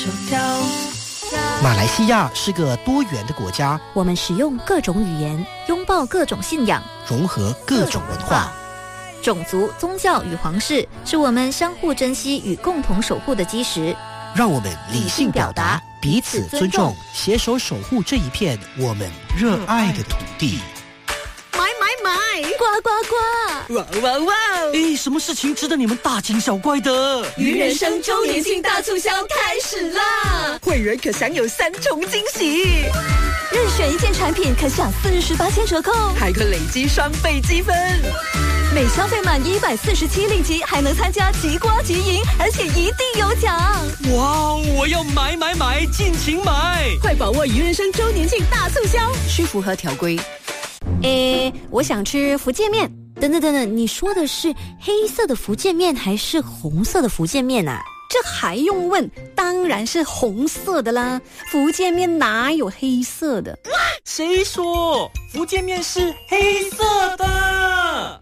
马来西亚是个多元的国家， 我们使用各种语言，拥抱各种信仰， 融合各种文化。 种族、宗教与皇室是我们相互珍惜与共同守护的基石。 让我们理性表达，彼此尊重，携手守护这一片我们热爱的土地。 买，呱呱呱！ 哇哇哇！ 诶，什么事情值得你们大惊小怪的？ 鱼人生周年庆大促销开始啦！会员可享有3重惊喜， 任选一件产品可享48%折扣， 还可累积双倍积分。 每消费满147令吉，还能参加即刮即赢，而且一定有奖！ 哇，我要买，尽情买！ 快把握鱼人生周年庆大促销，需符合条规。 我想吃福建面。等，你说的是黑色的福建面还是红色的福建面啊？ 这还用问？当然是红色的啦！福建面哪有黑色的？ 谁说福建面是黑色的？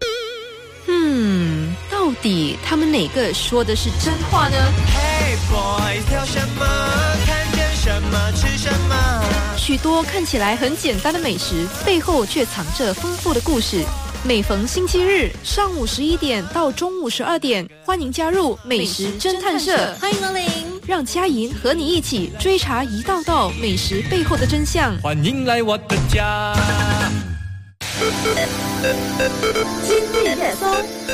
到底他们哪个说的是真话呢？ Hey boys， 挑什么？看见什么吃什么？ 许多看起来很简单的美食，背后却藏着丰富的故事。每逢星期日上午11点到中午12点，欢迎加入美食侦探社， 欢迎光临， 让佳莹和你一起追查一道道美食背后的真相。 欢迎来我的家。 今日热搜。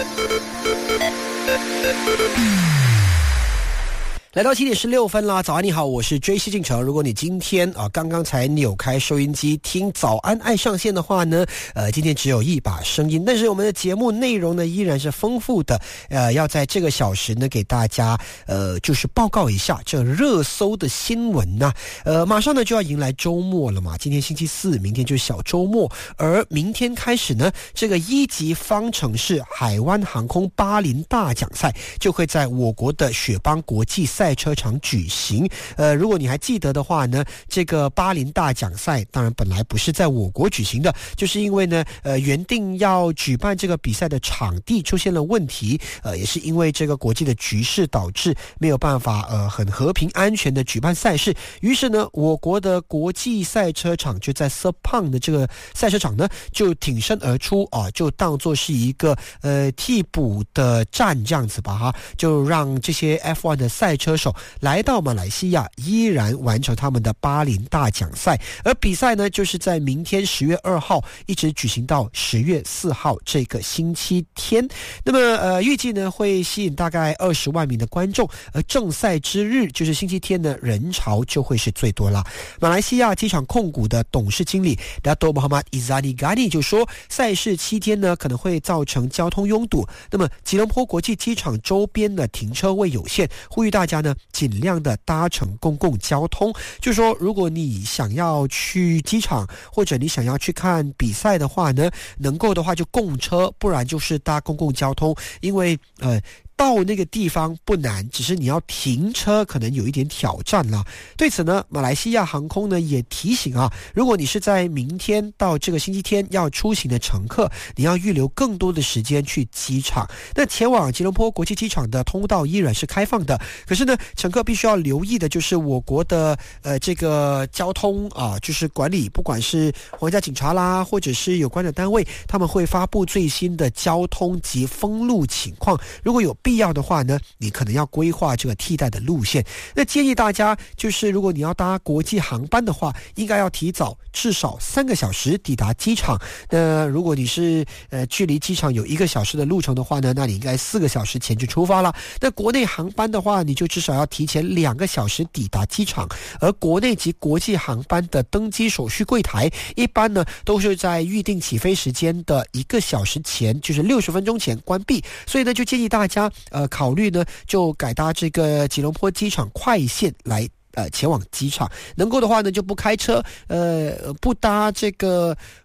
来到7点16分啦，早安你好，我是追西进城。如果你今天刚刚才扭开收音机听早安爱上线的话呢，今天只有一把声音，但是我们的节目内容呢依然是丰富的，要在这个小时呢给大家就是报告一下这热搜的新闻呢。马上呢就要迎来周末了嘛，今天星期四，明天就是小周末，而明天开始呢，这个1级方程式海湾航空巴林大奖赛就会在我国的雪邦国际赛车场举行。如果你还记得的话呢，这个巴林大奖赛当然本来不是在我国举行的，就是因为呢原定要举办这个比赛的场地出现了问题，也是因为这个国际的局势导致没有办法很和平安全的举办赛事。于是呢，我国的国际赛车场就在 Sepang 的这个赛车场呢就挺身而出就当作是一个替补的站这样子吧哈，就让这些 F1 的赛车手来到马来西亚，依然完成他们的巴林大奖赛。而比赛呢，就是在明天10月2号一直举行到10月4号这个星期天。那么预计呢会吸引大概20万名的观众，而正赛之日就是星期天呢，人潮就会是最多啦。马来西亚机场控股的董事经理 Dato' Muhammad Izzani Ghani 就说，赛事7天呢可能会造成交通拥堵，那么吉隆坡国际机场周边的停车位有限，呼吁大家呢尽量的搭乘公共交通。就是说如果你想要去机场或者你想要去看比赛的话呢，能够的话就共车，不然就是搭公共交通，因为到那个地方不难，只是你要停车可能有一点挑战了。对此呢，马来西亚航空呢也提醒如果你是在明天到这个星期天要出行的乘客，你要预留更多的时间去机场。那前往吉隆坡国际机场的通道依然是开放的，可是呢，乘客必须要留意的就是我国的这个交通就是管理，不管是皇家警察啦，或者是有关的单位，他们会发布最新的交通及封路情况。如果有必要的话呢，你可能要规划这个替代的路线。那建议大家就是如果你要搭国际航班的话，应该要提早至少3个小时抵达机场。那如果你是距离机场有1个小时的路程的话呢，那你应该4个小时前就出发了。那国内航班的话，你就至少要提前2个小时抵达机场。而国内及国际航班的登机手续柜台一般呢都是在预定起飞时间的1个小时前，就是60分钟前关闭。所以呢，就建议大家考虑呢就改搭这个吉隆坡机场快线来前往机场。能够的话呢就不开车，不搭这个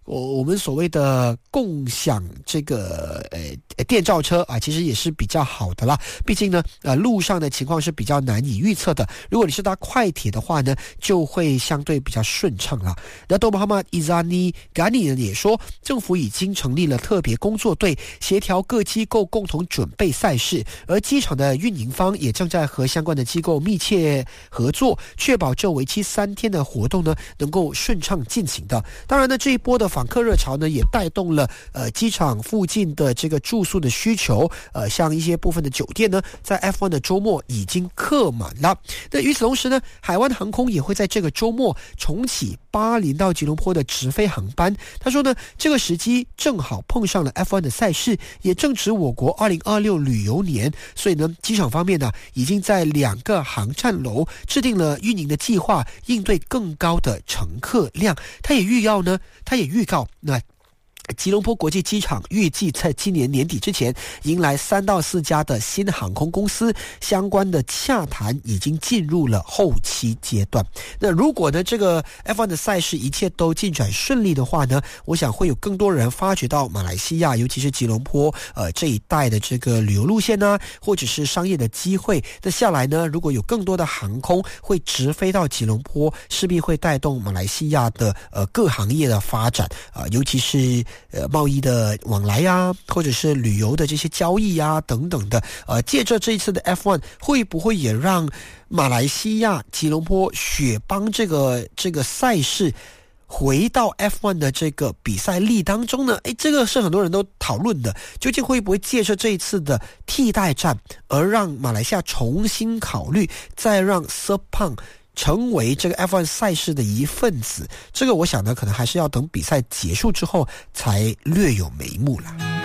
我们所谓的共享这个电召车啊，其实也是比较好的啦。毕竟呢路上的情况是比较难以预测的，如果你是搭快铁的话呢，就会相对比较顺畅啦。那多马哈马伊扎尼嘎尼呢也说，政府已经成立了特别工作队，协调各机构共同准备赛事，而机场的运营方也正在和相关的机构密切合作，确保这为期3天的活动呢能够顺畅进行的。当然呢，这一波的访客热潮呢也带动了机场附近的这个住宿的需求，像一些部分的酒店呢在 F1 的周末已经客满了。那与此同时呢，海湾航空也会在这个周末重启巴林到吉隆坡的直飞航班。他说呢，这个时机正好碰上了 F1 的赛事，也正值我国2026旅游年，所以呢，机场方面呢已经在2个航站楼制定了运营的计划，应对更高的乘客量。他也预告那吉隆坡国际机场预计在今年年底之前迎来3到4家的新航空公司，相关的洽谈已经进入了后期阶段。那如果呢这个 F1 的赛事一切都进展顺利的话呢，我想会有更多人发掘到马来西亚，尤其是吉隆坡这一带的这个旅游路线啊，或者是商业的机会。那下来呢，如果有更多的航空会直飞到吉隆坡，势必会带动马来西亚的各行业的发展尤其是贸易的往来啊，或者是旅游的这些交易啊等等的。借着这一次的 F1， 会不会也让马来西亚吉隆坡雪邦这个赛事回到 F1 的这个比赛力当中呢？这个是很多人都讨论的，究竟会不会借着这一次的替代战，而让马来西亚重新考虑，再让 Sepang成为这个 F1 赛事的一份子？这个我想呢，可能还是要等比赛结束之后才略有眉目了。